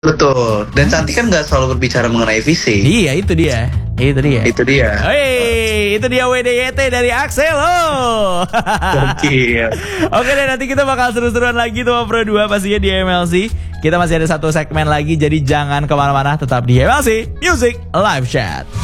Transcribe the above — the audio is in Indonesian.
Betul. Dan Santi kan nggak selalu berbicara mengenai fisik. Iya, itu dia. Itu dia. Hei, itu dia WDYT dari Axel. Oh. Oke deh, nanti kita bakal seru-seruan lagi tuh Pro 2 pastinya di MLC. Kita masih ada satu segmen lagi, jadi jangan kemana-mana, tetap di MLC Music Live Chat.